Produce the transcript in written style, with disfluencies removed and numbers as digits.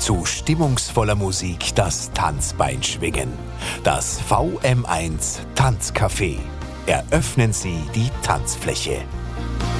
Zu stimmungsvoller Musik das Tanzbein schwingen. Das VM1 Tanzcafé. Eröffnen Sie die Tanzfläche.